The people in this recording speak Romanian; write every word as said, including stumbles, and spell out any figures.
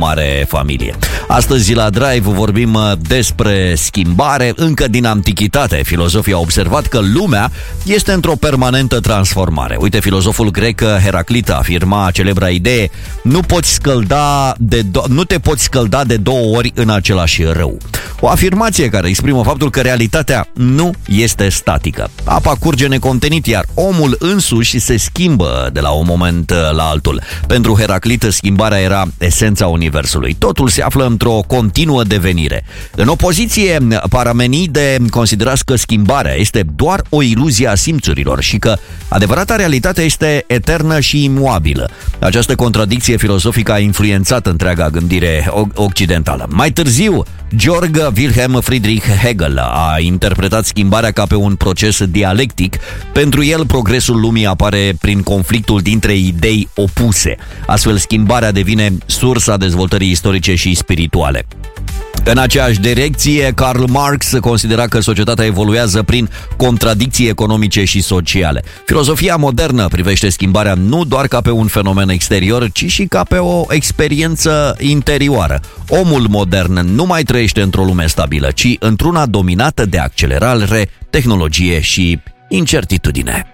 mare familie. Astăzi la Drive vorbim despre schimbare. Încă din antichitate, filozofii au observat că lumea este într-o permanentă transformare. Uite, filozoful grec Heraclit afirma celebra idee: nu poți scălda de do- nu te poți scălda de două ori în același râu. O afirmație care exprimă faptul că realitatea nu este statică. Apa curge necontenit, iar omul însuși se schimbă de la un moment la altul. Pentru Heraclit, schimbarea era esența universului. Totul se află într-o continuă devenire. În opoziție, Paramenide considera că schimbarea este doar o iluzie a simțurilor și că adevărata realitate este eternă și imuabilă. Această contradicție filozofică a influențat întreaga gândire occidentală. Mai târziu, Georg Wilhelm Friedrich Hegel a interpretat schimbarea ca pe un proces dialectic. Pentru el, progresul lumii apare prin conflictul dintre idei opuse. Astfel, schimbarea devine sursa dezvoltării istorice și spirituale. În aceeași direcție, Karl Marx considera că societatea evoluează prin contradicții economice și sociale. Filozofia modernă privește schimbarea nu doar ca pe un fenomen exterior, ci și ca pe o experiență interioară. Omul modern nu mai trăiește într-o lume stabilă, ci într-una dominată de accelerare, tehnologie și incertitudine.